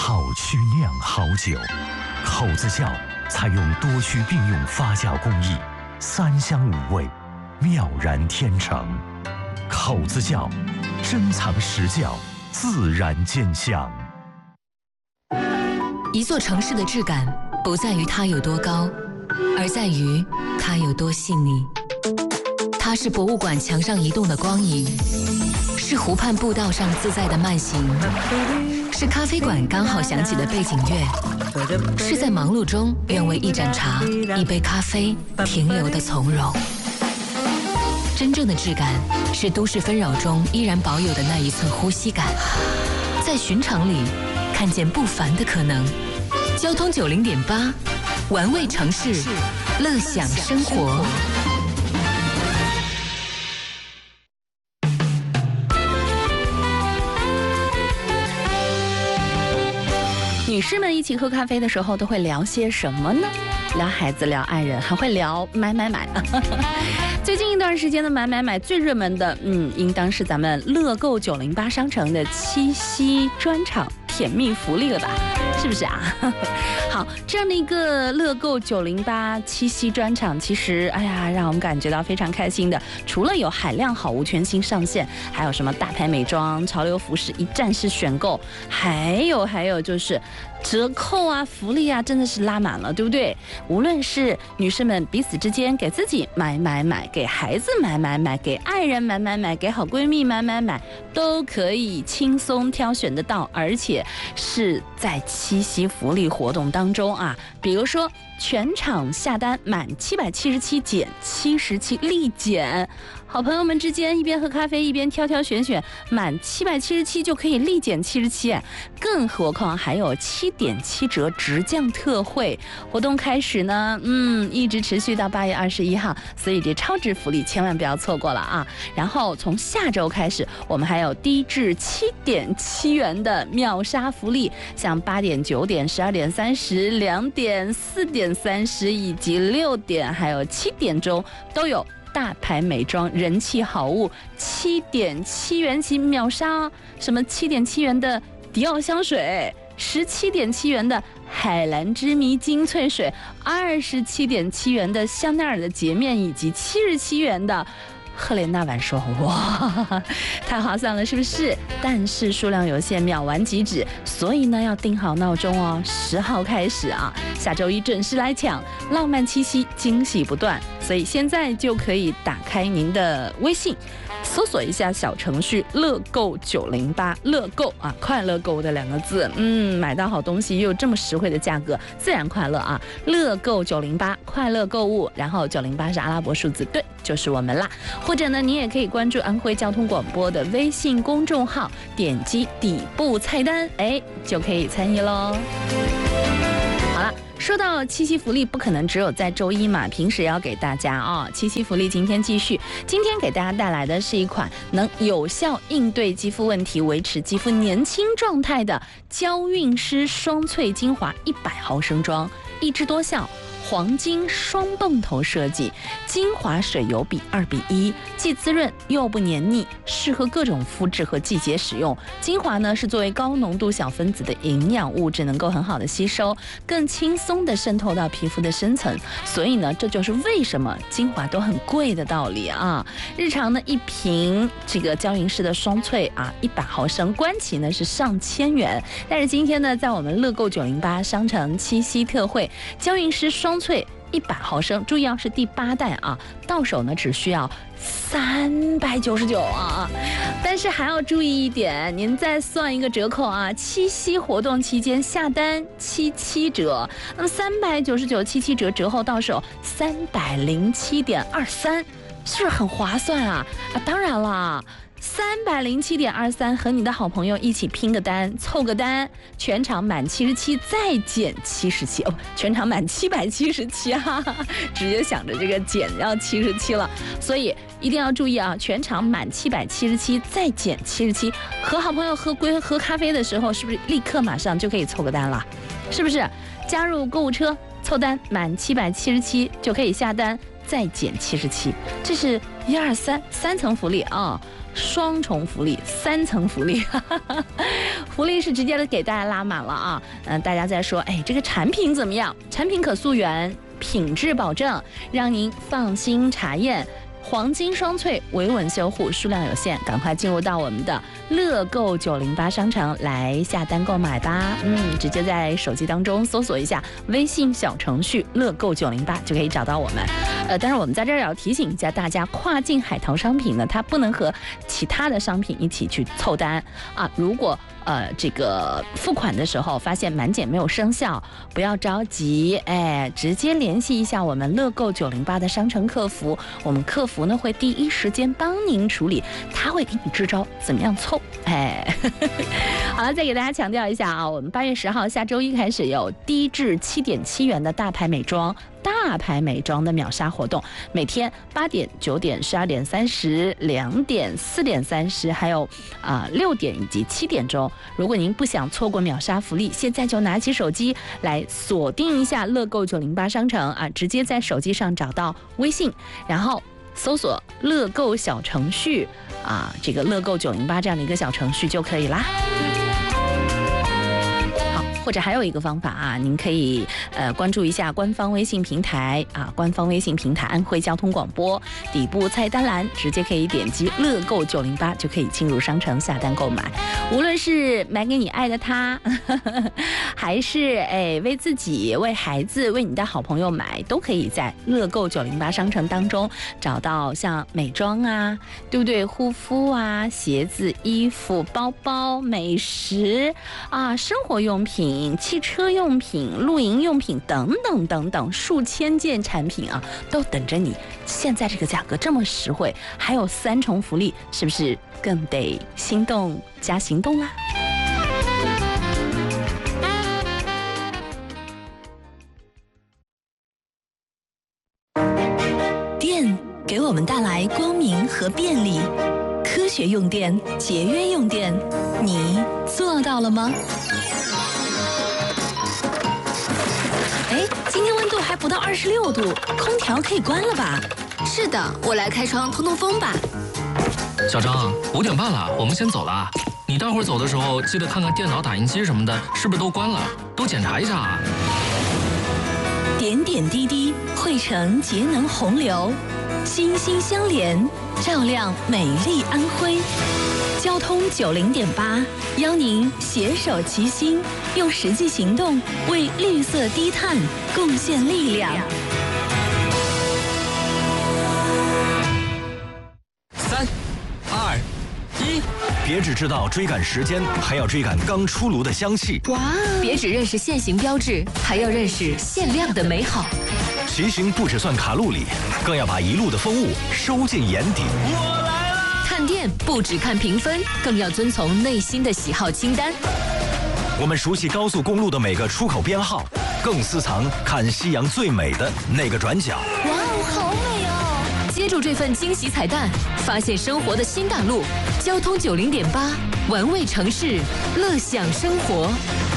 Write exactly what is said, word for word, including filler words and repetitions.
好曲酿好酒，口子窖采用多区并用发酵工艺，三香五味，妙然天成。口子窖，珍藏实窖，自然见香。 一座城市的质感不在于它有多高，而在于它有多细腻。它是博物馆墙上移动的光影，是湖畔步道上自在的慢行，是咖啡馆刚好响起的背景乐，是在忙碌中愿为一盏茶、一杯咖啡停留的从容。真正的质感是都市纷扰中依然保有的那一寸呼吸感，在寻常里看见不凡的可能。交通九零点八，玩味城市，乐享生活。 女士们一起喝咖啡的时候都会聊些什么呢？聊孩子，聊爱人，还会聊买买买。最近一段时间的买买买最热门的，嗯，应当是咱们乐购九零八商城的七夕专场甜蜜福利了吧？是不是啊？好，这样的一个乐购九零八七夕专场，其实哎呀，让我们感觉到非常开心的。除了有海量好物全新上线，还有什么大牌美妆、潮流服饰一站式选购，还有还有就是折扣啊、福利啊，真的是拉满了，对不对？无论是女士们彼此之间给自己买买买，给孩子买买买，给爱人买买买，给好闺蜜买买买，都可以轻松挑选得到，而且是在七夕福利活动当中啊，比如说全场下单满七百七十七减七十七立减。好朋友们之间一边喝咖啡一边挑挑选选，满七百七十七就可以立减七十七，更何况还有七点七折直降特惠活动开始呢，嗯，一直持续到八月二十一号，所以这超值福利千万不要错过了啊！然后从下周开始，我们还有低至七点七元的秒杀福利，像八点、九点、十二点三十、两点、四点三十以及六点，还有七点钟都有。大牌美妆人气好物七点七元起秒杀，什么七点七元的迪奥香水，十七点七元的海蓝之谜精粹水，二十七点七元的香奈儿的洁面，以及七十七元的赫莲娜晚霜，哇，太划算了，是不是？但是数量有限，秒完即止，所以呢要定好闹钟哦。十号开始啊，下周一准时来抢，浪漫七夕，惊喜不断。所以现在就可以打开您的微信，搜索一下小程序乐购九零八，乐购啊，快乐购的两个字，嗯，买到好东西又有这么实惠的价格，自然快乐啊！乐购九零八，快乐购物，然后九零八是阿拉伯数字，对，就是我们啦。或者呢，你也可以关注安徽交通广播的微信公众号，点击底部菜单，哎，就可以参与喽。好了。说到七夕福利，不可能只有在周一嘛，平时也要给大家啊、哦。七夕福利今天继续，今天给大家带来的是一款能有效应对肌肤问题、维持肌肤年轻状态的娇韵诗双萃精华一百毫升装，一支多效。黄金双泵头设计，精华水油比二比一，既滋润又不黏腻，适合各种肤质和季节使用。精华呢是作为高浓度小分子的营养物质，能够很好的吸收，更轻松的渗透到皮肤的深层。所以呢，这就是为什么精华都很贵的道理啊。日常呢一瓶这个娇韵诗的双萃啊，一百毫升，官旗呢是上千元。但是今天呢，在我们乐购九零八商城七夕特惠，娇韵诗双萃一百毫升，注意要是第八代啊，到手呢只需要三百九十九啊。但是还要注意一点，您再算一个折扣啊，七夕活动期间下单七七折，那么三百九十九七七折，折后到手三百零七点二三，是不是很划算啊？啊，当然了。三百零七点二三，和你的好朋友一起拼个单，凑个单，全场满七十七再减七十七哦，全场满七百七十七哈，直接想着这个减要七十七了，所以一定要注意啊，全场满七百七十七再减七十七，和好朋友喝龟喝咖啡的时候，是不是立刻马上就可以凑个单了？是不是？加入购物车凑单满七百七十七就可以下单，再减七十七，这是一二三三层福利啊！双重福利，三层福利， 福利是直接的给大家拉满了啊。嗯、呃，大家在说，哎，这个产品怎么样？产品可溯源，品质保证，让您放心查验。黄金双萃维稳修护，数量有限，赶快进入到我们的乐购九零八商城来下单购买吧。嗯，直接在手机当中搜索一下微信小程序乐购九零八就可以找到我们。呃，但是我们在这儿也要提醒一下大家，跨境海淘商品呢，它不能和其他的商品一起去凑单啊。如果呃这个付款的时候发现满减没有生效，不要着急，哎，直接联系一下我们乐购九零八的商城客服，我们客服呢会第一时间帮您处理，他会给你支招怎么样凑。哎，好了，再给大家强调一下啊，我们八月十号下周一开始有低至七点七元的大牌美妆。大牌美妆的秒杀活动，每天八点、九点、十二点三十、两点、四点三十，还有啊六点以及七点钟。如果您不想错过秒杀福利，现在就拿起手机来锁定一下乐购九零八商城啊，直接在手机上找到微信，然后搜索乐购小程序啊，这个乐购九零八这样的一个小程序就可以啦。或者还有一个方法啊，您可以呃关注一下官方微信平台啊，官方微信平台安徽交通广播底部菜单栏，直接可以点击乐购九零八就可以进入商城下单购买。无论是买给你爱的他，呵呵还是哎为自己、为孩子、为你的好朋友买，都可以在乐购九零八商城当中找到像美妆啊，对不对？护肤啊、鞋子、衣服、包包、美食啊、生活用品。汽车用品、露营用品等等等等，数千件产品啊，都等着你。现在这个价格这么实惠，还有三重福利，是不是更得心动加行动啦？ 电给我们带来光明和便利，科学用电，节约用电，你做到了吗？哎，今天温度还不到二十六度，空调可以关了吧？ 是的，我来开窗通通风吧。 小张，五点半了，我们先走了。你待会儿走的时候，记得看看电脑、打印机什么的，是不是都关了？都检查一下啊。 点点滴滴汇成节能洪流，心心相连，照亮美丽安徽。交通九零点八，邀您携手齐心，用实际行动为绿色低碳贡献力量。 三、二、一， 别只知道追赶时间，还要追赶刚出炉的香气。 哇！ 别只认识限行标志，还要认识限量的美好。 骑行不只算卡路里，更要把一路的风物收进眼底。 我来了。 看店不只看评分，更要遵从内心的喜好清单。 我们熟悉高速公路的每个出口编号，更私藏看夕阳最美的那个转角。 哇哦，好美哦！接住这份惊喜彩蛋，发现生活的新大陆。交通九零点八，玩味城市，乐享生活。